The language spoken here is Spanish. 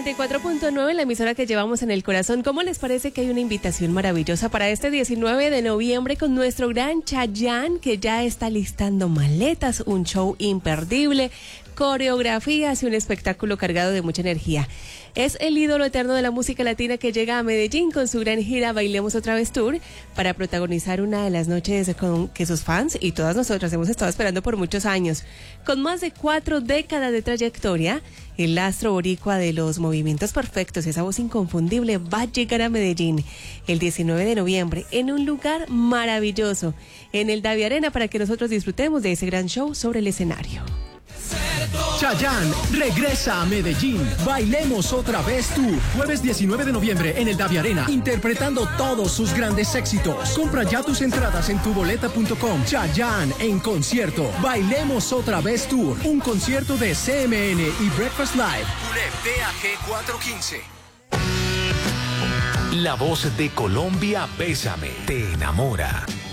94.9, la emisora que llevamos en el corazón. ¿Cómo les parece que hay una invitación maravillosa para este 19 de noviembre con nuestro gran Chayanne, que ya está listando maletas, un show imperdible, coreografías y un espectáculo cargado de mucha energía? Es el ídolo eterno de la música latina que llega a Medellín con su gran gira Bailemos Otra Vez Tour para protagonizar una de las noches que sus fans y todas nosotras hemos estado esperando por muchos años. Con más de 4 décadas de trayectoria, el astro boricua de los movimientos perfectos, esa voz inconfundible, va a llegar a Medellín el 19 de noviembre en un lugar maravilloso, en el Davi Arena, para que nosotros disfrutemos de ese gran show sobre el escenario. Chayanne regresa a Medellín. Bailemos Otra Vez Tour. Jueves 19 de noviembre en el Davi Arena, interpretando todos sus grandes éxitos. Compra ya tus entradas en tuboleta.com. Chayanne en concierto. Bailemos Otra Vez Tour. Un concierto de CMN y Breakfast Live. PAG 415. La voz de Colombia, Bésame, te enamora.